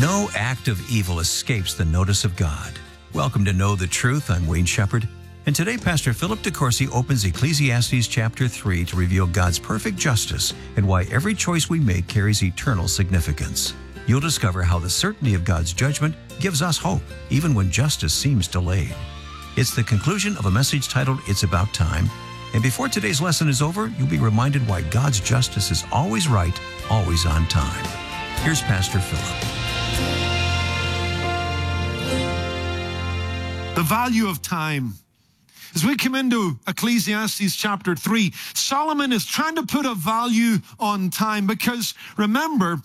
No act of evil escapes the notice of God. Welcome to Know the Truth. I'm Wayne Shepherd. And today, Pastor Philip DeCourcy opens Ecclesiastes chapter 3 to reveal God's perfect justice and why every choice we make carries eternal significance. You'll discover how the certainty of God's judgment gives us hope, even when justice seems delayed. It's the conclusion of a message titled, It's About Time. And before today's lesson is over, you'll be reminded why God's justice is always right, always on time. Here's Pastor Philip. The value of time. As we come into Ecclesiastes chapter 3, Solomon is trying to put a value on time because, remember,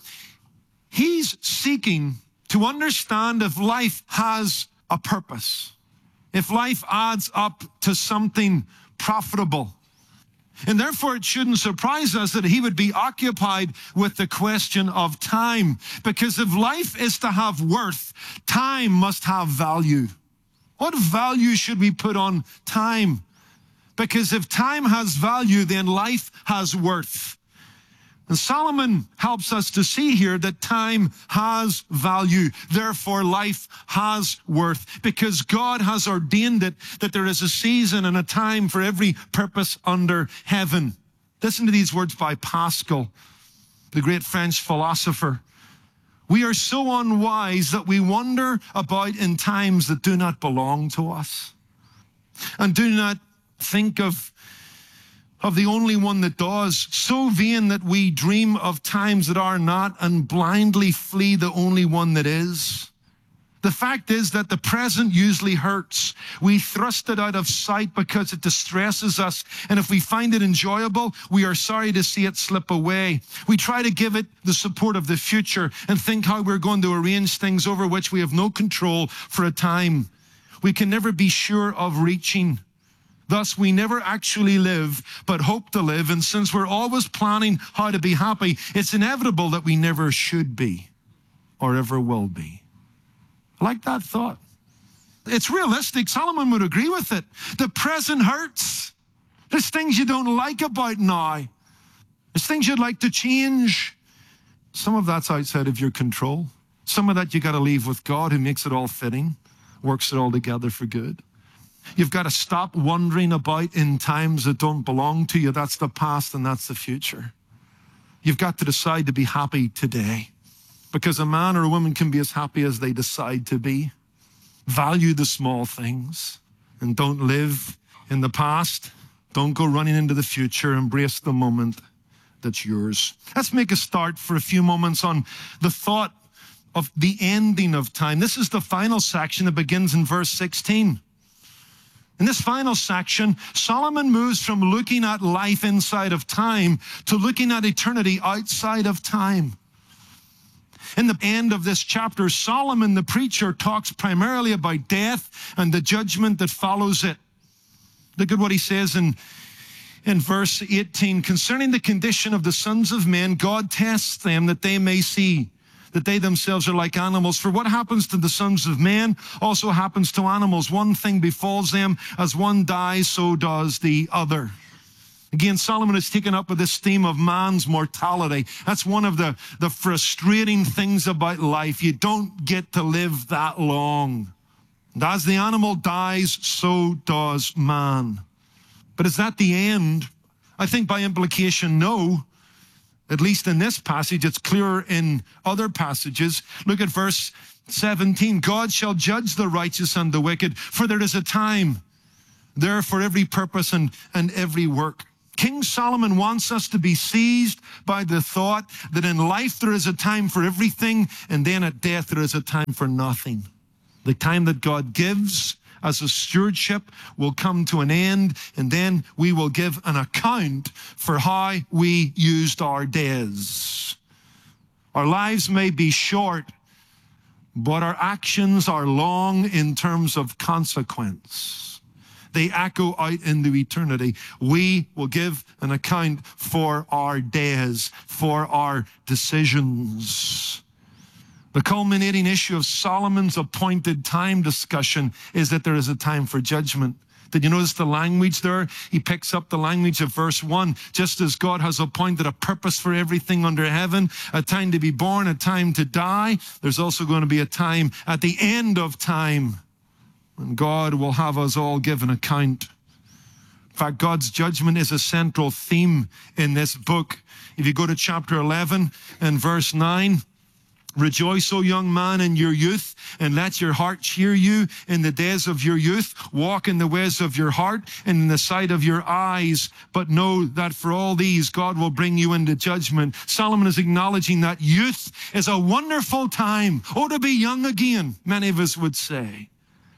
he's seeking to understand if life has a purpose, if life adds up to something profitable. And therefore, it shouldn't surprise us that he would be occupied with the question of time, because if life is to have worth, time must have value. What value should we put on time? Because if time has value, then life has worth. And Solomon helps us to see here that time has value. Therefore, life has worth. Because God has ordained it that there is a season and a time for every purpose under heaven. Listen to these words by Pascal, the great French philosopher. We are so unwise that we wander about in times that do not belong to us, and do not think of the only one that does. So vain that we dream of times that are not, and blindly flee the only one that is. The fact is that the present usually hurts. We thrust it out of sight because it distresses us. And if we find it enjoyable, we are sorry to see it slip away. We try to give it the support of the future and think how we're going to arrange things over which we have no control for a time we can never be sure of reaching. Thus, we never actually live, but hope to live. And since we're always planning how to be happy, it's inevitable that we never should be or ever will be. I like that thought. It's realistic. Solomon would agree with it. The present hurts. There's things you don't like about now. There's things you'd like to change. Some of that's outside of your control. Some of that you got to leave with God, who makes it all fitting, works it all together for good. You've got to stop wandering about in times that don't belong to you. That's the past and that's the future. You've got to decide to be happy today, because a man or a woman can be as happy as they decide to be. Value the small things and don't live in the past. Don't go running into the future. Embrace the moment that's yours. Let's make a start for a few moments on the thought of the ending of time. This is the final section that begins in verse 16. In this final section, Solomon moves from looking at life inside of time to looking at eternity outside of time. In the end of this chapter, Solomon, the preacher, talks primarily about death and the judgment that follows it. Look at what he says in verse 18. Concerning the condition of the sons of men, God tests them that they may see that they themselves are like animals. For what happens to the sons of men also happens to animals. One thing befalls them, as one dies, so does the other. Again, Solomon is taken up with this theme of man's mortality. That's one of the frustrating things about life. You don't get to live that long. And as the animal dies, so does man. But is that the end? I think by implication, no. At least in this passage, it's clearer in other passages. Look at verse 17. God shall judge the righteous and the wicked, for there is a time there for every purpose and every work. King Solomon wants us to be seized by the thought that in life there is a time for everything, and then at death there is a time for nothing. The time that God gives as a stewardship will come to an end, and then we will give an account for how we used our days. Our lives may be short, but our actions are long in terms of consequence. They echo out into eternity. We will give an account for our days, for our decisions. The culminating issue of Solomon's appointed time discussion is that there is a time for judgment. Did you notice the language there? He picks up the language of verse 1. Just as God has appointed a purpose for everything under heaven, a time to be born, a time to die, there's also going to be a time at the end of time when God will have us all give an account. In fact, God's judgment is a central theme in this book. If you go to chapter 11 and verse 9, rejoice, O young man, in your youth, and let your heart cheer you in the days of your youth. Walk in the ways of your heart and in the sight of your eyes. But know that for all these, God will bring you into judgment. Solomon is acknowledging that youth is a wonderful time. Oh, to be young again, many of us would say.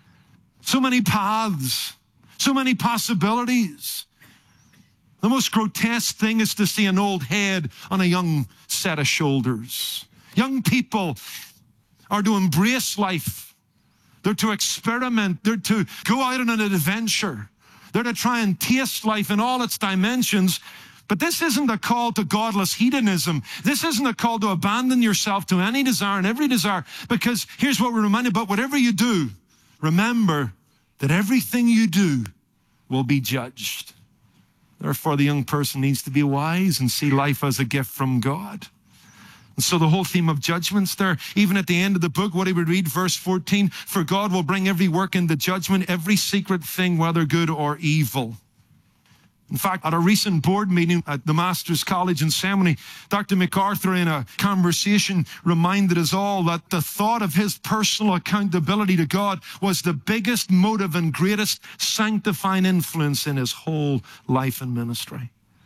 So many paths, so many possibilities. The most grotesque thing is to see an old head on a young set of shoulders. Young people are to embrace life. They're to experiment. They're to go out on an adventure. They're to try and taste life in all its dimensions. But this isn't a call to godless hedonism. This isn't a call to abandon yourself to any desire and every desire. Because here's what we're reminded about. Whatever you do, remember that everything you do will be judged. Therefore, the young person needs to be wise and see life as a gift from God. And so the whole theme of judgment's there. Even at the end of the book, what he would read, verse 14, for God will bring every work into judgment, every secret thing, whether good or evil. In fact, at a recent board meeting at the Master's College in Seminary, Dr. MacArthur, in a conversation, reminded us all that the thought of his personal accountability to God was the biggest motive and greatest sanctifying influence in his whole life and ministry.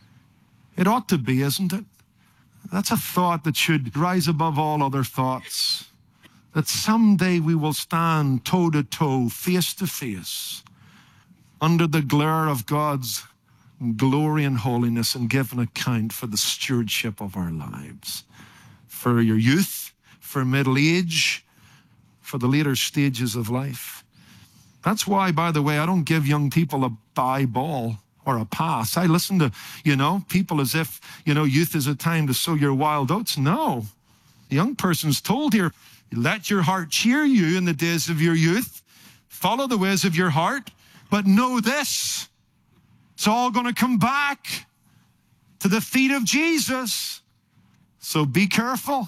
It ought to be, isn't it? That's a thought that should rise above all other thoughts. That someday we will stand toe to toe, face to face, under the glare of God's glory and holiness and give an account for the stewardship of our lives. For your youth, for middle age, for the later stages of life. That's why, by the way, I don't give young people a bye ball or a pass. I listen to, people as if, youth is a time to sow your wild oats. No. The young person's told here, let your heart cheer you in the days of your youth. Follow the ways of your heart. But know this, it's all going to come back to the feet of Jesus. So be careful.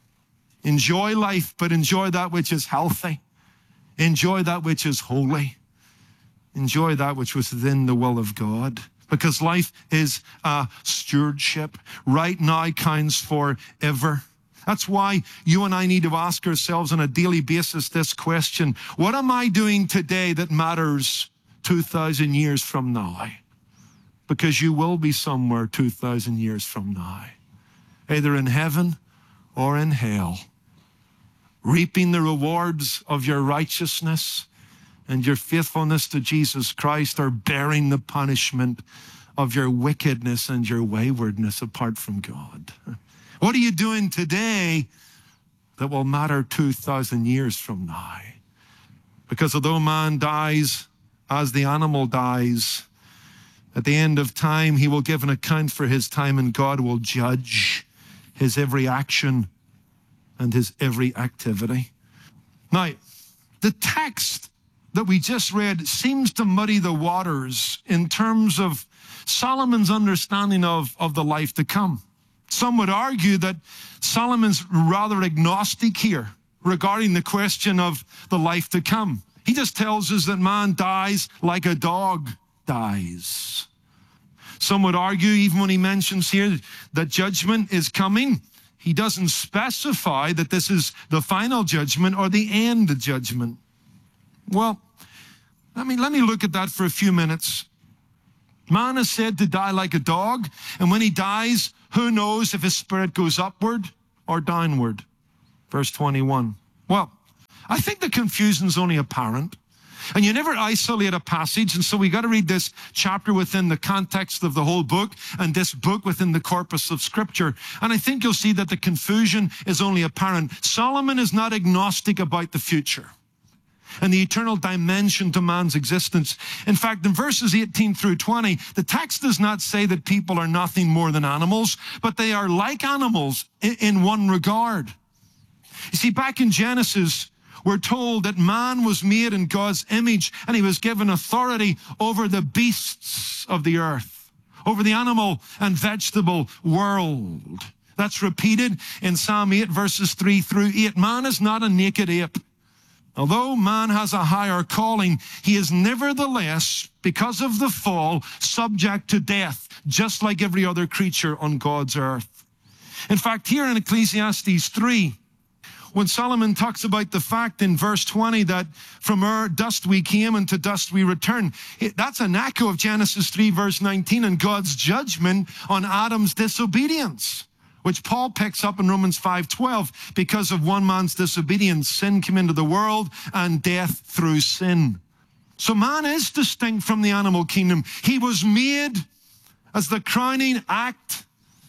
Enjoy life, but enjoy that which is healthy. Enjoy that which is holy. Enjoy that which was within the will of God. Because life is a stewardship. Right now counts forever. That's why you and I need to ask ourselves on a daily basis this question. What am I doing today that matters 2,000 years from now? Because you will be somewhere 2,000 years from now. Either in heaven or in hell. Reaping the rewards of your righteousness and your faithfulness to Jesus Christ, are bearing the punishment of your wickedness and your waywardness apart from God. What are you doing today that will matter 2,000 years from now? Because although man dies as the animal dies, at the end of time, he will give an account for his time, and God will judge his every action and his every activity. Now, the text that we just read seems to muddy the waters in terms of Solomon's understanding of the life to come. Some would argue that Solomon's rather agnostic here regarding the question of the life to come. He just tells us that man dies like a dog dies. Some would argue, even when he mentions here that judgment is coming, he doesn't specify that this is the final judgment or the end judgment. Well, let me look at that for a few minutes. Man is said to die like a dog, and when he dies, who knows if his spirit goes upward or downward? Verse 21. Well, I think the confusion's only apparent. And you never isolate a passage, and so we got to read this chapter within the context of the whole book, and this book within the corpus of Scripture. And I think you'll see that the confusion is only apparent. Solomon is not agnostic about the future and the eternal dimension to man's existence. In fact, in verses 18 through 20, the text does not say that people are nothing more than animals, but they are like animals in one regard. You see, back in Genesis, we're told that man was made in God's image and he was given authority over the beasts of the earth, over the animal and vegetable world. That's repeated in Psalm 8, verses 3 through 8. Man is not a naked ape. Although man has a higher calling, he is nevertheless, because of the fall, subject to death, just like every other creature on God's earth. In fact, here in Ecclesiastes 3, when Solomon talks about the fact in verse 20 that from dust we came and to dust we return, that's an echo of Genesis 3, verse 19, and God's judgment on Adam's disobedience, which Paul picks up in Romans 5:12. Because of one man's disobedience, sin came into the world and death through sin. So man is distinct from the animal kingdom. He was made as the crowning act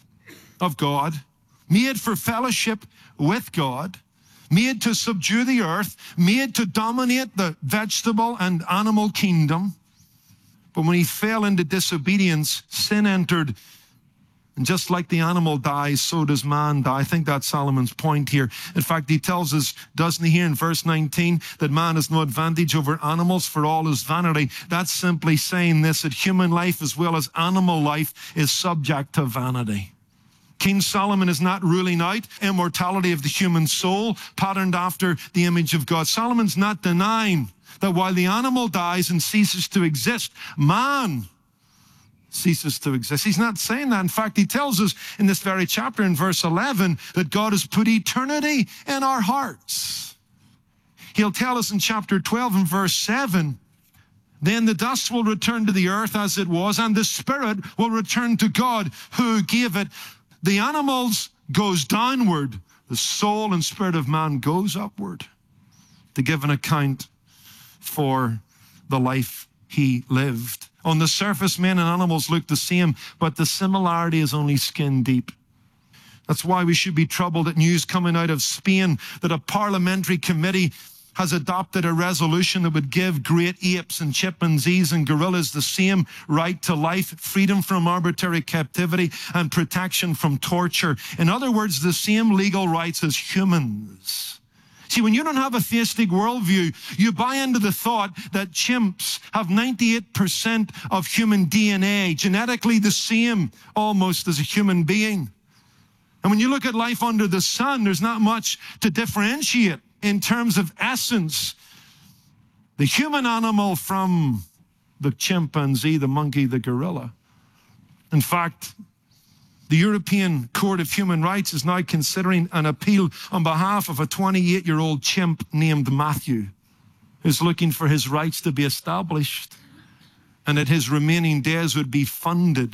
of God, made for fellowship with God, made to subdue the earth, made to dominate the vegetable and animal kingdom. But when he fell into disobedience, sin entered. And just like the animal dies, so does man die. I think that's Solomon's point here. In fact, he tells us, doesn't he, here in verse 19, that man has no advantage over animals for all his vanity. That's simply saying this, that human life as well as animal life is subject to vanity. King Solomon is not ruling out immortality of the human soul, patterned after the image of God. Solomon's not denying that while the animal dies and ceases to exist, man ceases to exist. He's not saying that. In fact, he tells us in this very chapter in verse 11 that God has put eternity in our hearts. He'll tell us in chapter 12 and verse 7, then the dust will return to the earth as it was, and the spirit will return to God who gave it. The animals goes downward. The soul and spirit of man goes upward to give an account for the life he lived. On the surface, men and animals look the same, but the similarity is only skin deep. That's why we should be troubled at news coming out of Spain that a parliamentary committee has adopted a resolution that would give great apes and chimpanzees and gorillas the same right to life, freedom from arbitrary captivity, and protection from torture. In other words, the same legal rights as humans. See, when you don't have a theistic worldview, you buy into the thought that chimps have 98% of human DNA, genetically the same almost as a human being. And when you look at life under the sun, there's not much to differentiate in terms of essence, the human animal from the chimpanzee, the monkey, the gorilla. In fact, the European Court of Human Rights is now considering an appeal on behalf of a 28-year-old chimp named Matthew, who's looking for his rights to be established and that his remaining days would be funded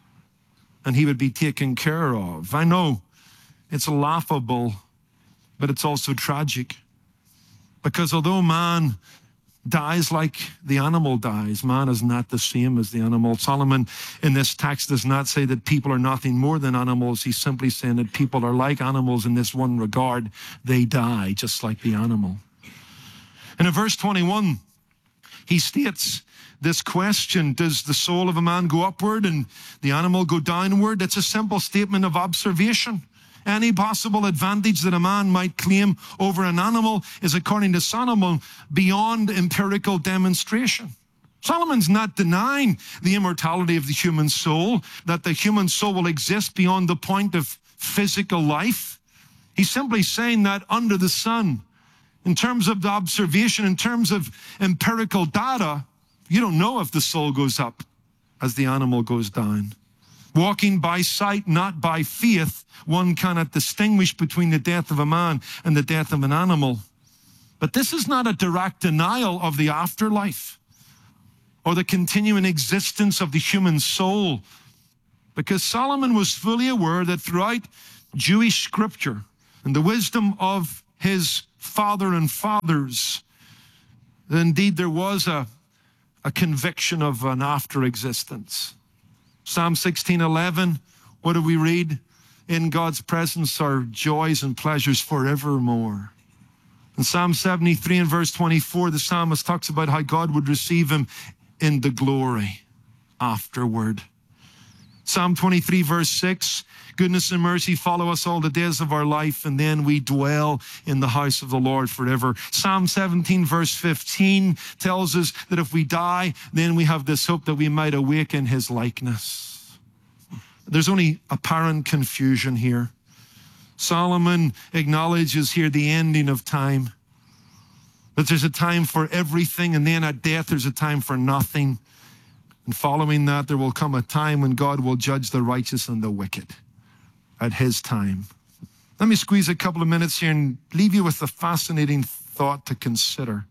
and he would be taken care of. I know it's laughable, but it's also tragic, because although man dies like the animal dies, man is not the same as the animal. Solomon in this text does not say that people are nothing more than animals. He's simply saying that people are like animals in this one regard. They die just like the animal. And in verse 21, he states this question, does the soul of a man go upward and the animal go downward? It's a simple statement of observation. Any possible advantage that a man might claim over an animal is, according to Solomon, beyond empirical demonstration. Solomon's not denying the immortality of the human soul, that the human soul will exist beyond the point of physical life. He's simply saying that under the sun, in terms of the observation, in terms of empirical data, you don't know if the soul goes up as the animal goes down. Walking by sight, not by faith, one cannot distinguish between the death of a man and the death of an animal. But this is not a direct denial of the afterlife or the continuing existence of the human soul, because Solomon was fully aware that throughout Jewish scripture and the wisdom of his father and fathers, that indeed there was a conviction of an after existence. Psalm 16:11, what do we read? In God's presence are joys and pleasures forevermore. In Psalm 73 and verse 24, the psalmist talks about how God would receive him in the glory afterward. Psalm 23, verse 6, goodness and mercy follow us all the days of our life, and then we dwell in the house of the Lord forever. Psalm 17, verse 15 tells us that if we die, then we have this hope that we might awake in his likeness. There's only apparent confusion here. Solomon acknowledges here the ending of time, that there's a time for everything, and then at death there's a time for nothing. And following that, there will come a time when God will judge the righteous and the wicked at his time. Let me squeeze a couple of minutes here and leave you with a fascinating thought to consider.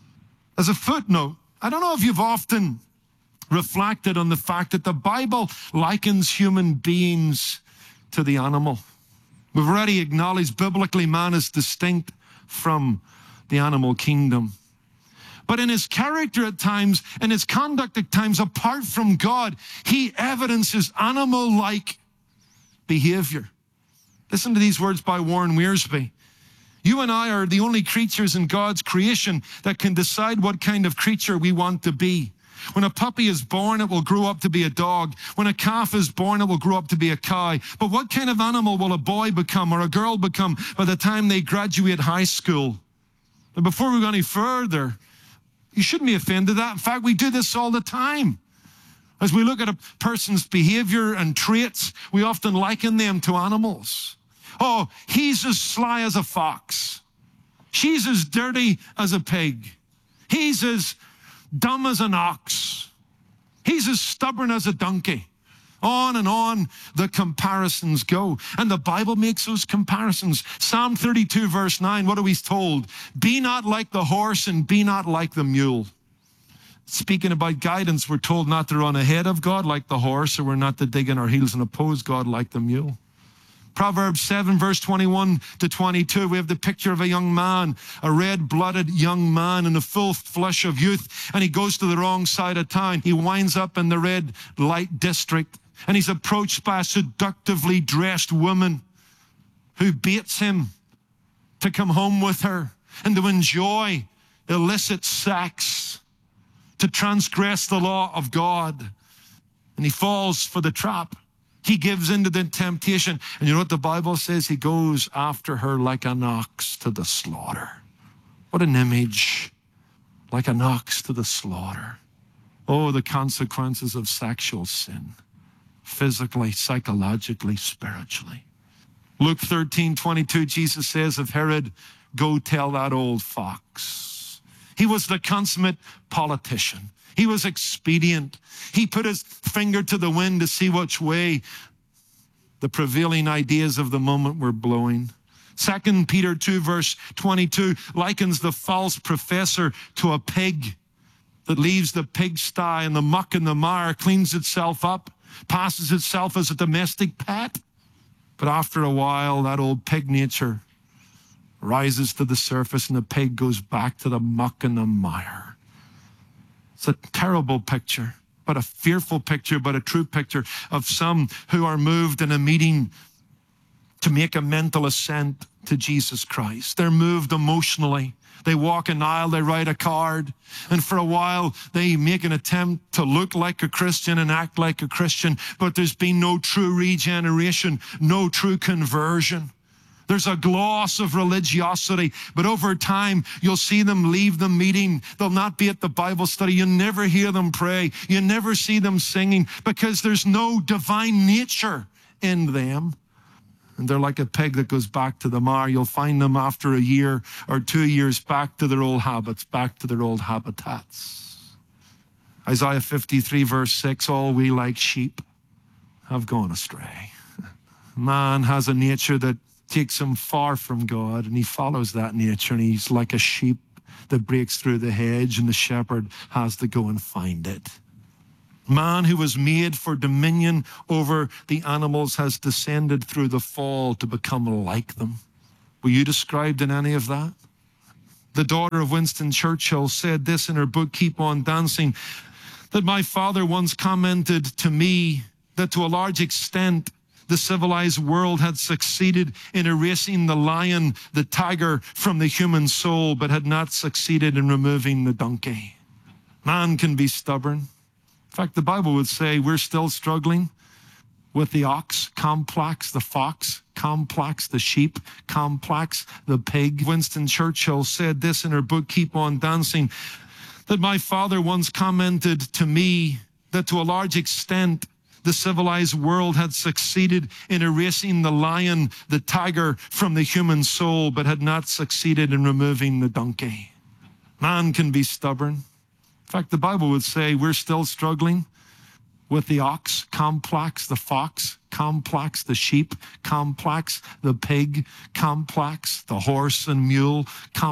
As a footnote, I don't know if you've often reflected on the fact that the Bible likens human beings to the animal. We've already acknowledged biblically man is distinct from the animal kingdom. But in his character at times, and his conduct at times, apart from God, he evidences animal-like behavior. Listen to these words by Warren Wiersbe. You and I are the only creatures in God's creation that can decide what kind of creature we want to be. When a puppy is born, it will grow up to be a dog. When a calf is born, it will grow up to be a cow. But what kind of animal will a boy become or a girl become by the time they graduate high school? And before we go any further, you shouldn't be offended at that. In fact, we do this all the time. As we look at a person's behavior and traits, we often liken them to animals. Oh, he's as sly as a fox. She's as dirty as a pig. He's as dumb as an ox. He's as stubborn as a donkey. On and on the comparisons go. And the Bible makes those comparisons. Psalm 32, verse 9, what are we told? Be not like the horse and be not like the mule. Speaking about guidance, we're told not to run ahead of God like the horse, or we're not to dig in our heels and oppose God like the mule. Proverbs 7, verse 21 to 22, we have the picture of a young man, a red-blooded young man in the full flush of youth, and he goes to the wrong side of town. He winds up in the red light district, and he's approached by a seductively dressed woman who baits him to come home with her and to enjoy illicit sex, to transgress the law of God. And he falls for the trap. He gives into the temptation. And you know what the Bible says? He goes after her like an ox to the slaughter. What an image. Like an ox to the slaughter. Oh, the consequences of sexual sin. Physically, psychologically, spiritually. Luke 13:22, Jesus says of Herod, go tell that old fox. He was the consummate politician. He was expedient. He put his finger to the wind to see which way the prevailing ideas of the moment were blowing. 2 Peter 2, verse 22, likens the false professor to a pig that leaves the pigsty and the muck and the mire, cleans itself up, passes itself as a domestic pet. But after a while, that old pig nature rises to the surface and the pig goes back to the muck and the mire. It's a terrible picture, but a fearful picture, but a true picture of some who are moved in a meeting to make a mental assent to Jesus Christ. They're moved emotionally. They walk an aisle, they write a card, and for a while they make an attempt to look like a Christian and act like a Christian, but there's been no true regeneration, no true conversion. There's a gloss of religiosity, but over time, you'll see them leave the meeting. They'll not be at the Bible study. You never hear them pray. You never see them singing because there's no divine nature in them. And they're like a pig that goes back to the mire. You'll find them after a year or 2 years back to their old habits, back to their old habitats. Isaiah 53, verse 6, all we like sheep have gone astray. Man has a nature that takes him far from God, and he follows that nature, and he's like a sheep that breaks through the hedge, and the shepherd has to go and find it. Man who was made for dominion over the animals has descended through the fall to become like them. Were you described in any of that? The daughter of Winston Churchill said this in her book, Keep On Dancing, that my father once commented to me that to a large extent, the civilized world had succeeded in erasing the lion, the tiger from the human soul, but had not succeeded in removing the donkey. Man can be stubborn. In fact, the Bible would say we're still struggling with the ox complex, the fox complex, the sheep complex, the pig. Winston Churchill said this in her book, Keep On Dancing, that my father once commented to me that to a large extent, the civilized world had succeeded in erasing the lion, the tiger from the human soul, but had not succeeded in removing the donkey. Man can be stubborn. In fact, the Bible would say we're still struggling with the ox complex, the fox complex, the sheep complex, the pig complex, the horse and mule complex.